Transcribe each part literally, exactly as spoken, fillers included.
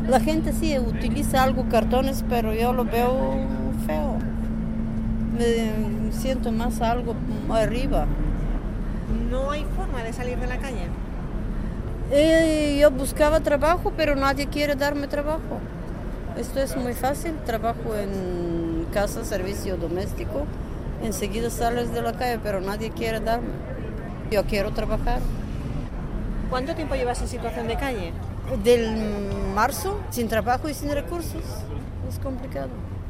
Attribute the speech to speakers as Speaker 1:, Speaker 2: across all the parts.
Speaker 1: La gente sí utiliza algo cartones, pero yo lo veo feo. Me siento más algo arriba.
Speaker 2: ¿No hay forma de salir de la calle?
Speaker 1: Eh, yo buscaba trabajo, pero nadie quiere darme trabajo. Esto es muy fácil, trabajo en casa, servicio doméstico. Enseguida sales de la calle, pero nadie quiere darme. Yo quiero trabajar.
Speaker 2: ¿Cuánto tiempo llevas en situación de calle?
Speaker 1: Del marzo, sin trabajo y sin recursos. Es complicado.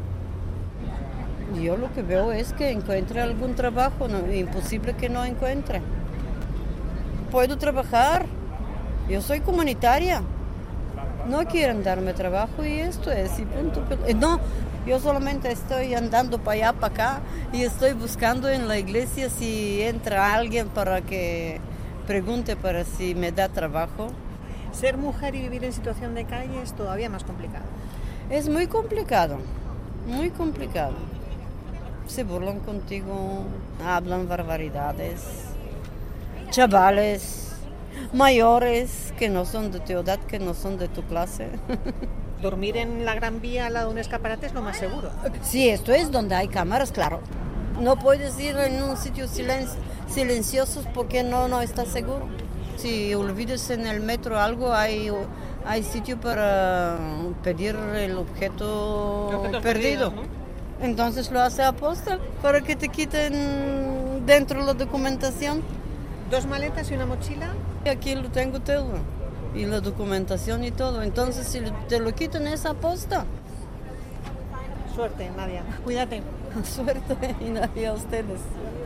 Speaker 1: Yo lo que veo es que encuentre algún trabajo, no, imposible que no encuentre. Puedo trabajar, yo soy comunitaria. No quieren darme trabajo y esto es, y punto. No, yo solamente estoy andando para allá, para acá, y estoy buscando en la iglesia si entra alguien para que pregunte para si me da trabajo.
Speaker 2: Ser mujer y vivir en situación de calle es todavía más complicado.
Speaker 1: Es muy complicado, muy complicado. Se burlan contigo, hablan barbaridades. Chavales, mayores que no son de tu edad, que no son de tu clase.
Speaker 2: Dormir en la Gran Vía al lado de un escaparate es lo más seguro.
Speaker 1: Sí, esto es donde hay cámaras, claro. No puedes ir en un sitio silen- silencioso porque no, no estás seguro. Si olvides en el metro algo, hay, hay sitio para pedir el objeto,
Speaker 2: Objetos
Speaker 1: perdido.
Speaker 2: perdidos, ¿no?
Speaker 1: Entonces lo hace aposta para que te quiten dentro la documentación.
Speaker 2: ¿Dos maletas y una mochila?
Speaker 1: Y aquí lo tengo todo. Y la documentación y todo. Entonces si te lo quitan es aposta.
Speaker 2: Suerte, Nadia. Cuídate.
Speaker 1: Suerte y Nadia a ustedes.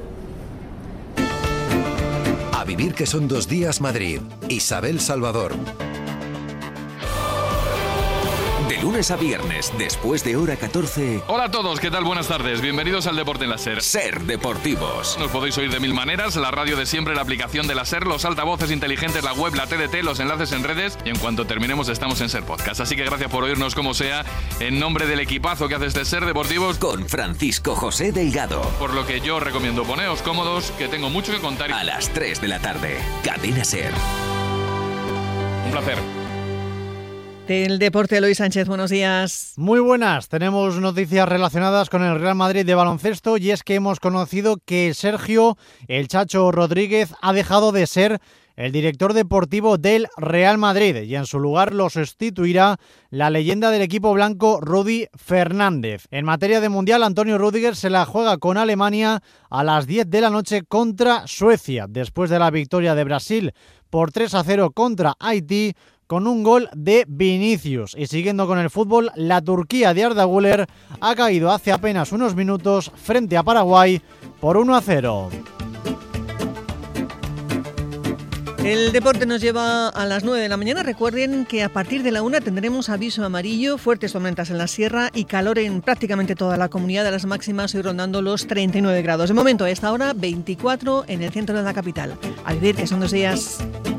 Speaker 3: A vivir que son dos días Madrid. Isabel Salvador. De lunes a viernes, después de hora catorce.
Speaker 4: Hola a todos, ¿qué tal? Buenas tardes. Bienvenidos al Deporte en la SER.
Speaker 3: Ser Deportivos.
Speaker 4: Nos podéis oír de mil maneras, la radio de siempre, la aplicación de la SER, los altavoces inteligentes, la web, la T D T, los enlaces en redes, y en cuanto terminemos estamos en SER Podcast. Así que gracias por oírnos como sea, en nombre del equipazo que hace este SER Deportivos,
Speaker 3: Con Francisco José Delgado.
Speaker 4: por lo que yo recomiendo poneos cómodos, que tengo mucho que contar.
Speaker 3: A las tres de la tarde. Cadena SER.
Speaker 4: Un placer.
Speaker 2: Del deporte, Eloy Sánchez, buenos días.
Speaker 5: Muy buenas, tenemos noticias relacionadas con el Real Madrid de baloncesto y es que hemos conocido que Sergio El Chacho Rodríguez ha dejado de ser el director deportivo del Real Madrid y en su lugar lo sustituirá la leyenda del equipo blanco Rudi Fernández. En materia de mundial, Antonio Rüdiger se la juega con Alemania a las diez de la noche contra Suecia, después de la victoria de Brasil por tres a cero contra Haití, con un gol de Vinicius. Y siguiendo con el fútbol, la Turquía de Arda Güler ha caído hace apenas unos minutos frente a Paraguay por uno a cero.
Speaker 2: El deporte nos lleva a las nueve de la mañana. Recuerden que a partir de la una tendremos aviso amarillo, fuertes tormentas en la sierra y calor en prácticamente toda la comunidad, de las máximas hoy rondando los treinta y nueve grados. De momento, a esta hora, veinticuatro en el centro de la capital. A vivir que son dos días.